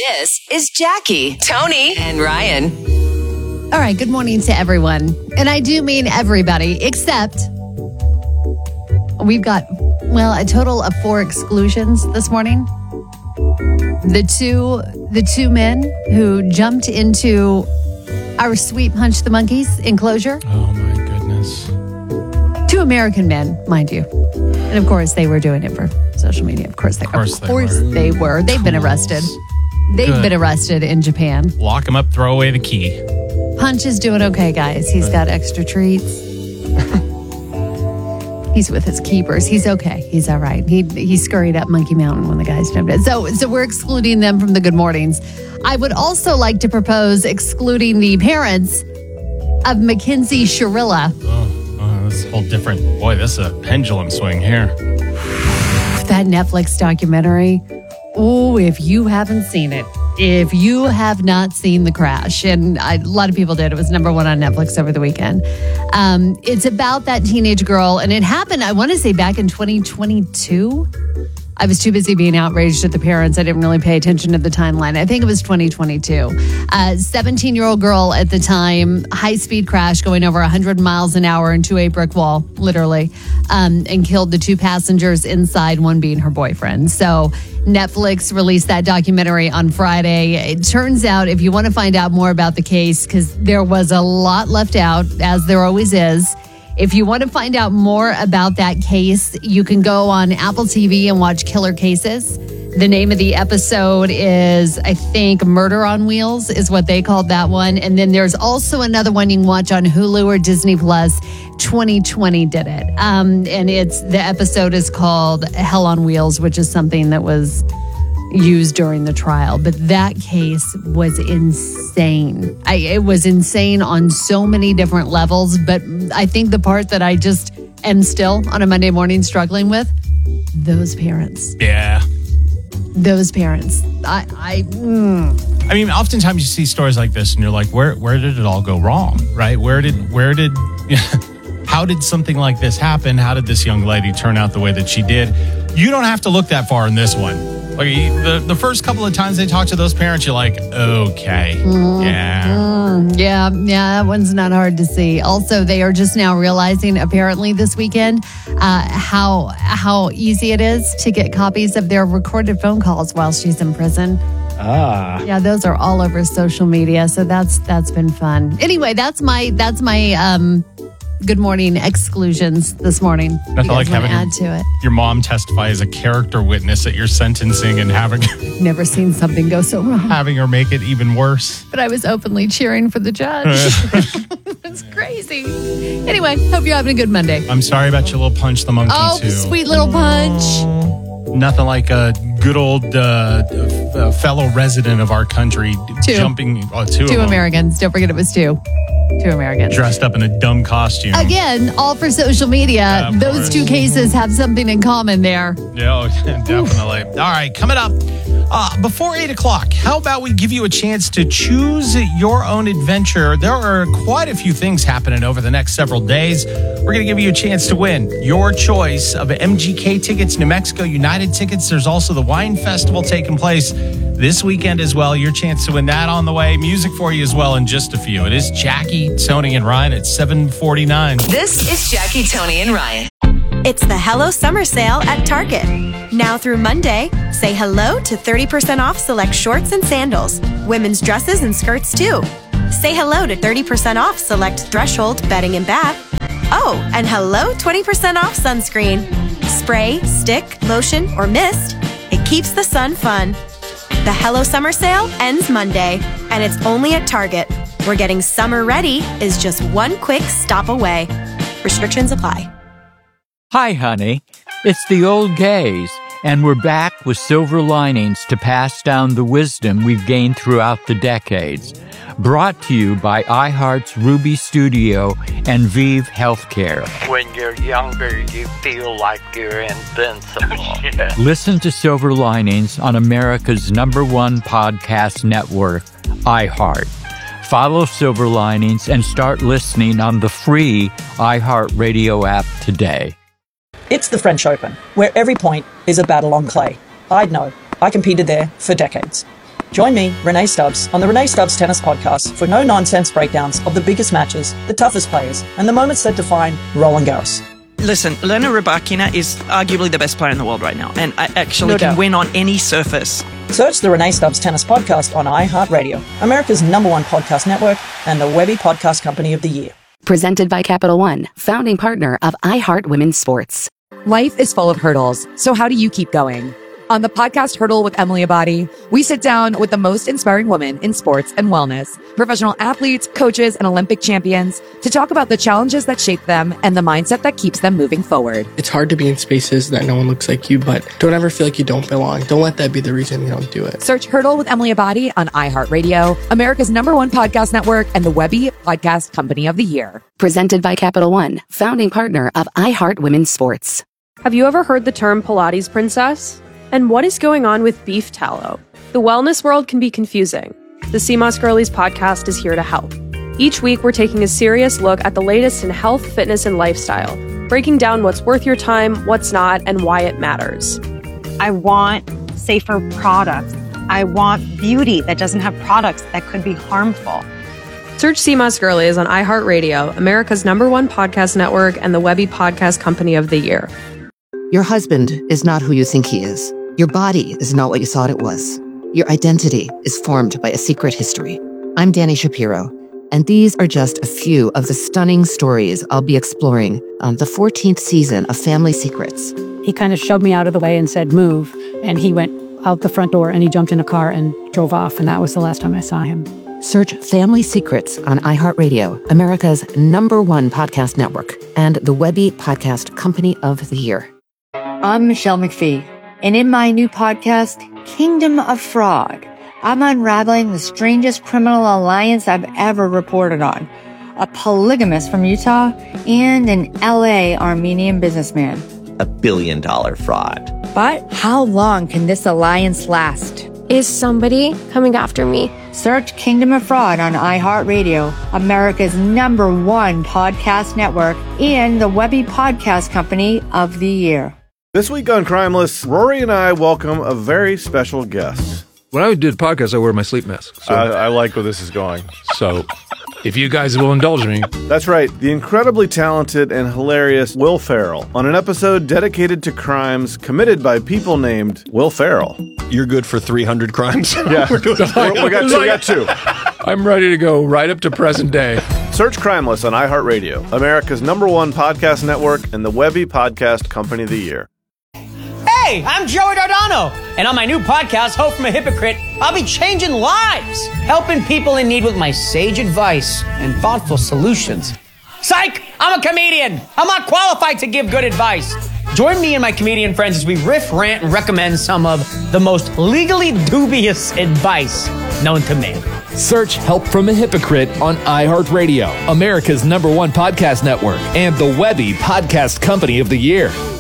This is Jackie, Tony, and Ryan. All right, good morning to everyone. And I do mean everybody, except we've got, a total of 4 exclusions this morning. The two men who jumped into our sweet Punch the Monkeys enclosure. Oh, my goodness. 2 American men, mind you. And of course, they were doing it for social media. Of course they were. They've been arrested. They've been arrested in Japan. Lock them up, throw away the key. Punch is doing okay, guys. He's got extra treats. He's with his keepers. He's okay. He's all right. He scurried up Monkey Mountain when the guys jumped in. So we're excluding them from the Good Mornings. I would also like to propose excluding the parents of Mackenzie Shirilla. Oh, that's a whole different... Boy, this is a pendulum swing here. That Netflix documentary. Oh, if you haven't seen it. If you have not seen The Crash, and a lot of people did, it was number 1 on Netflix over the weekend. It's about that teenage girl, and it happened, I want to say, back in 2022. I was too busy being outraged at the parents. I didn't really pay attention to the timeline. I think it was 2022. 17-year-old girl at the time, high-speed crash going over 100 miles an hour into a brick wall, literally, and killed the 2 passengers inside, one being her boyfriend. So Netflix released that documentary on Friday. It turns out, if you want to find out more about the case, because there was a lot left out, as there always is, if you want to find out more about that case, you can go on Apple TV and watch Killer Cases. The name of the episode is, I think, Murder on Wheels is what they called that one. And then there's also another one you can watch on Hulu or Disney Plus. 2020 did it. And the episode is called Hell on Wheels, which is something that was used during the trial. But that case was insane. It was insane on so many different levels. But I think the part that I just am still on a Monday morning struggling with, those parents. Yeah. Those parents. I mean, oftentimes you see stories like this and you're like, where did it all go wrong? Right? How did something like this happen? How did this young lady turn out the way that she did? You don't have to look that far in this one. Like the first couple of times they talk to those parents, you're like, okay, yeah, that one's not hard to see. Also, they are just now realizing, apparently this weekend, how easy it is to get copies of their recorded phone calls while she's in prison. Yeah, those are all over social media, so that's been fun. Anyway, that's my Good Morning exclusions this morning. Nothing like having add to it. Your mom testify as a character witness at your sentencing and having never seen something go so wrong. Having her make it even worse. But I was openly cheering for the judge. It's crazy. Anyway, hope you're having a good Monday. I'm sorry about your little Punch the Monkey too. Sweet little Punch. Nothing like a good old fellow resident of our country jumping. Two Americans. Don't forget it was 2 Americans. Dressed up in a dumb costume. Again, all for social media. Yeah, those 2 cases have something in common there. Yeah, definitely. All right, coming up. Before 8 o'clock, how about we give you a chance to choose your own adventure? There are quite a few things happening over the next several days. We're going to give you a chance to win your choice of MGK tickets, New Mexico United tickets. There's also the Wine Festival taking place this weekend as well. Your chance to win that on the way. Music for you as well in just a few. It is Jackie, Tony, and Ryan at 7:49. This is Jackie, Tony, and Ryan. It's the Hello Summer Sale at Target. Now through Monday, say hello to 30% off select shorts and sandals, women's dresses and skirts too. Say hello to 30% off select Threshold bedding and bath. Oh, and hello 20% off sunscreen. Spray, stick, lotion, or mist. It keeps the sun fun. The Hello Summer Sale ends Monday, and it's only at Target, where getting summer ready is just one quick stop away. Restrictions apply. Hi, honey. It's the old gays, and we're back with silver linings to pass down the wisdom we've gained throughout the decades. Brought to you by iHeart's Ruby Studio and Vive Healthcare. When you're younger, you feel like you're invincible. Yeah. Listen to Silver Linings on America's #1 podcast network, iHeart. Follow Silver Linings and start listening on the free iHeartRadio app today. It's the French Open, where every point is a battle on clay. I'd know. I competed there for decades. Join me, Renee Stubbs, on the Renee Stubbs Tennis Podcast for no-nonsense breakdowns of the biggest matches, the toughest players, and the moments that define Roland Garros. Listen, Elena Rybakina is arguably the best player in the world right now, and I actually can win on any surface. Search the Renee Stubbs Tennis Podcast on iHeartRadio, America's #1 podcast network, and the Webby Podcast Company of the Year. Presented by Capital One, founding partner of iHeart Women's Sports. Life is full of hurdles, so how do you keep going? On the podcast Hurdle with Emily Abadi, we sit down with the most inspiring women in sports and wellness, professional athletes, coaches, and Olympic champions to talk about the challenges that shape them and the mindset that keeps them moving forward. It's hard to be in spaces that no one looks like you, but don't ever feel like you don't belong. Don't let that be the reason you don't do it. Search Hurdle with Emily Abadi on iHeartRadio, America's #1 podcast network, and the Webby Podcast Company of the Year. Presented by Capital One, founding partner of iHeart Women's Sports. Have you ever heard the term Pilates princess? And what is going on with beef tallow? The wellness world can be confusing. The CMOS Girlies podcast is here to help. Each week, we're taking a serious look at the latest in health, fitness, and lifestyle, breaking down what's worth your time, what's not, and why it matters. I want safer products. I want beauty that doesn't have products that could be harmful. Search CMOS Girlies on iHeartRadio, America's #1 podcast network, and the Webby Podcast Company of the Year. Your husband is not who you think he is. Your body is not what you thought it was. Your identity is formed by a secret history. I'm Dani Shapiro, and these are just a few of the stunning stories I'll be exploring on the 14th season of Family Secrets. He kind of shoved me out of the way and said, move. And he went out the front door and he jumped in a car and drove off. And that was the last time I saw him. Search Family Secrets on iHeartRadio, America's #1 podcast network, and the Webby Podcast Company of the Year. I'm Michelle McPhee, and in my new podcast, Kingdom of Fraud, I'm unraveling the strangest criminal alliance I've ever reported on. A polygamist from Utah and an LA Armenian businessman. $1 billion fraud. But how long can this alliance last? Is somebody coming after me? Search Kingdom of Fraud on iHeartRadio, America's #1 podcast network, and the Webby Podcast Company of the Year. This week on Crimeless, Rory and I welcome a very special guest. When I do the podcast, I wear my sleep mask. So. I like where this is going. So, if you guys will indulge me. That's right, the incredibly talented and hilarious Will Ferrell on an episode dedicated to crimes committed by people named Will Ferrell. You're good for 300 crimes? Yeah, we got two. I'm ready to go right up to present day. Search Crimeless on iHeartRadio, America's #1 podcast network, and the Webby Podcast Company of the Year. Hey, I'm Joey Dardano, and on my new podcast, Hope from a Hypocrite, I'll be changing lives, helping people in need with my sage advice and thoughtful solutions. Psych! I'm a comedian. I'm not qualified to give good advice. Join me and my comedian friends as we riff, rant, and recommend some of the most legally dubious advice known to man. Search Help from a Hypocrite on iHeartRadio, America's #1 podcast network, and the Webby Podcast Company of the Year.